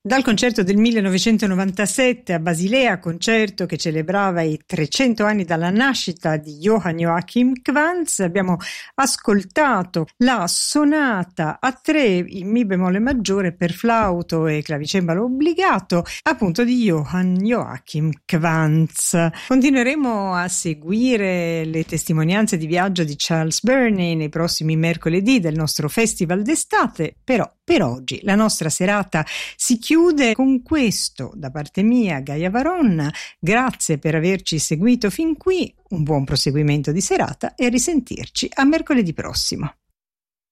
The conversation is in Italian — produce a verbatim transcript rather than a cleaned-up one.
Dal concerto del millenovecentonovantasette a Basilea, concerto che celebrava i trecento anni dalla nascita di Johann Joachim Quantz, abbiamo ascoltato la sonata a tre in mi bemolle maggiore per flauto e clavicembalo obbligato, appunto di Johann Joachim Quantz. Continueremo a seguire le testimonianze di viaggio di Charles Burney nei prossimi mercoledì del nostro festival d'estate, però per oggi la nostra serata si chiude con questo da parte mia, Gaia Varonna. Grazie per averci seguito fin qui, un buon proseguimento di serata e a risentirci a mercoledì prossimo.